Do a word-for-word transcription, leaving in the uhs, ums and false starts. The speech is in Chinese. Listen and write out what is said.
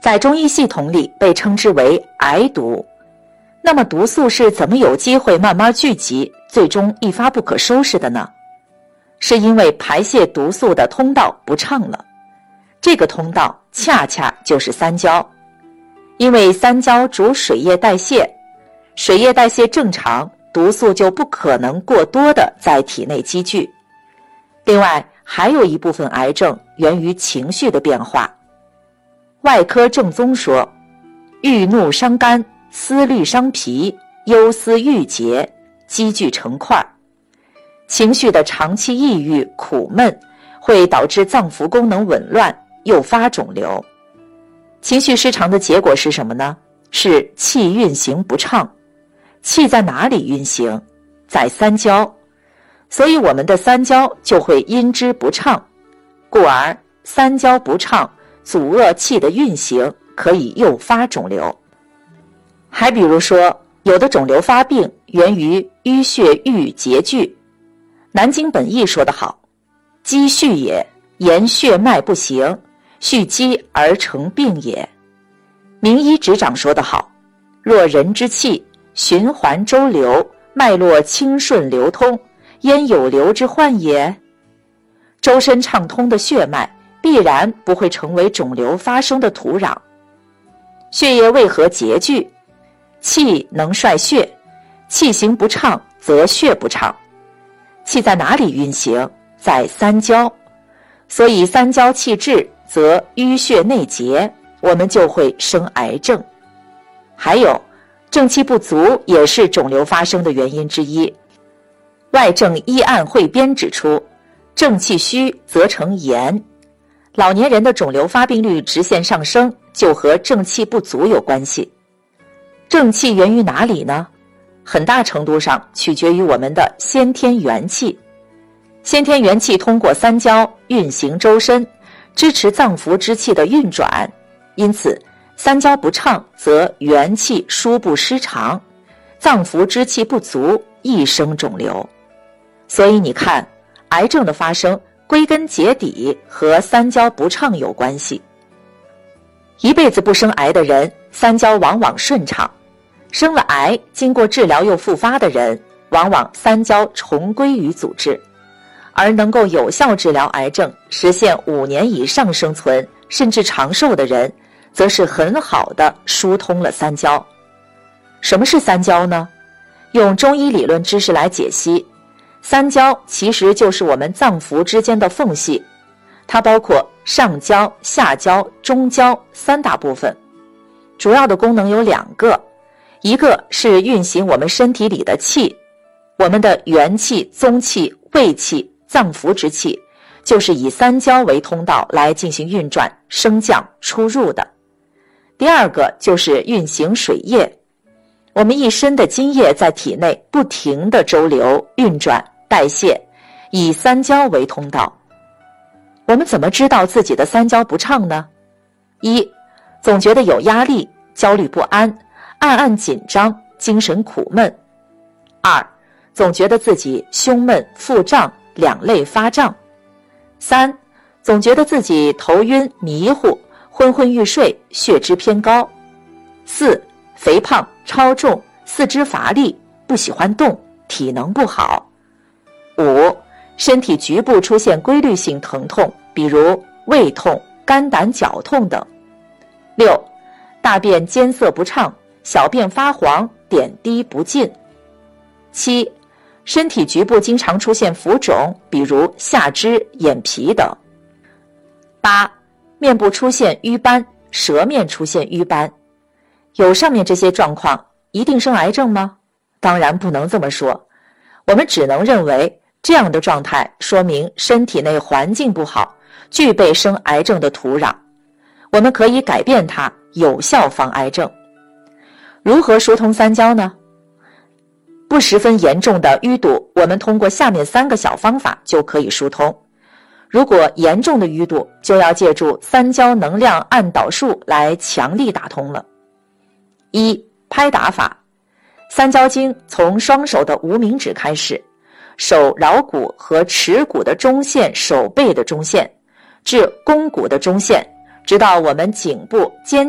在中医系统里被称之为癌毒。那么毒素是怎么有机会慢慢聚集，最终一发不可收拾的呢？是因为排泄毒素的通道不畅了。这个通道恰恰就是三焦。因为三焦主水液代谢，水液代谢正常，毒素就不可能过多的在体内积聚。另外，还有一部分癌症源于情绪的变化。外科正宗说，郁怒伤肝，思虑伤脾，忧思郁结，积聚成块。情绪的长期抑郁、苦闷会导致脏腑功能紊乱，诱发肿瘤。情绪失常的结果是什么呢？是气运行不畅。气在哪里运行？在三焦。所以我们的三焦就会因之不畅，故而三焦不畅，阻遏气的运行，可以诱发肿瘤。还比如说，有的肿瘤发病源于淤血郁结聚。南京本义说得好，积蓄也，言血脉不行，蓄积而成病也。名医执掌说得好，若人之气循环周流，脉络清顺流通，焉有瘤之患也？周身畅通的血脉必然不会成为肿瘤发生的土壤。血液为何结聚？气能率血，气行不畅则血不畅。气在哪里运行？在三焦。所以三焦气滞，则淤血内结，我们就会生癌症。还有，正气不足也是肿瘤发生的原因之一。外症医案汇编指出，正气虚则成炎。老年人的肿瘤发病率直线上升，就和正气不足有关系。正气源于哪里呢？很大程度上取决于我们的先天元气。先天元气通过三焦运行周身，支持脏腑之气的运转，因此三焦不畅则元气输布失常，脏腑之气不足，易生肿瘤。所以你看，癌症的发生归根结底和三焦不畅有关系。一辈子不生癌的人，三焦往往顺畅；生了癌，经过治疗又复发的人，往往三焦重归于组织。而能够有效治疗癌症，实现五年以上生存，甚至长寿的人，则是很好的疏通了三焦。什么是三焦呢？用中医理论知识来解析，三焦其实就是我们脏腑之间的缝隙，它包括上焦、下焦、中焦三大部分，主要的功能有两个，一个是运行我们身体里的气，我们的元气、宗气、胃气、脏腑之气，就是以三焦为通道来进行运转、升降、出入的。第二个就是运行水液，我们一身的津液在体内不停地周流、运转、代谢，以三焦为通道。我们怎么知道自己的三焦不畅呢？一，总觉得有压力、焦虑不安、暗暗紧张、精神苦闷。二，总觉得自己胸闷、腹胀、两肋发胀。三，总觉得自己头晕、迷糊、昏昏欲睡，血脂偏高。四，肥胖、超重、四肢乏力，不喜欢动，体能不好。五，身体局部出现规律性疼痛，比如胃痛、肝胆绞痛等。六，大便艰涩不畅，小便发黄，点滴不进。七，身体局部经常出现浮肿，比如下肢、眼皮等。八，面部出现瘀斑，舌面出现瘀斑。有上面这些状况，一定生癌症吗？当然不能这么说，我们只能认为这样的状态说明身体内环境不好，具备生癌症的土壤。我们可以改变它，有效防癌症。如何疏通三焦呢？不十分严重的淤堵，我们通过下面三个小方法就可以疏通。如果严重的淤堵，就要借助三焦能量按导术来强力打通了。一，拍打法。三焦经从双手的无名指开始，手桡骨和尺骨的中线、手背的中线，至肱骨的中线，直到我们颈部肩